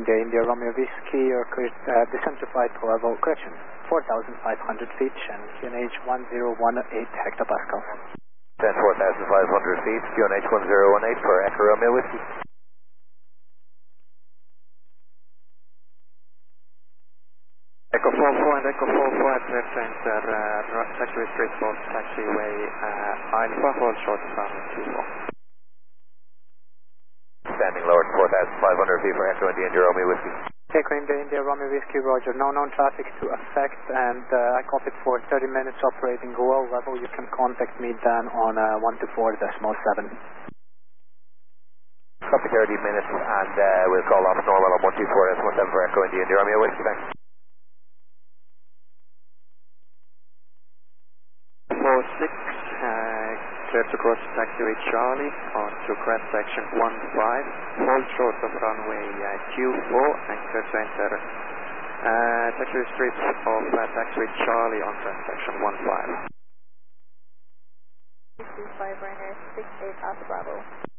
India Romeo Whiskey, or descent to flight level, correction, 4,500 feet, and QNH 1018 hectopascals. Then 4,500 feet, QNH 1018 for Echo Romeo Whiskey. Echo 44 and Echo 44 at left center, taxiway straight for taxiway Alpha, hold short from 24. Standing lower to 4,500 feet for Echo India Romeo Whiskey. Echo India Romeo Whiskey, roger. No known traffic to affect, and I copied for 30 minutes operating low level. You can contact me then on 124.7. Copy 30 minutes, and we'll call off normal on 124.7 for Echo India Romeo Whiskey. Thanks. 46, clear to cross taxiway Charlie onto crest section 15, hold short of runway Q4 and clear to enter taxiway straight of taxiway Charlie on crest section 15. 65 Ryanair 68 Alpha Bravo.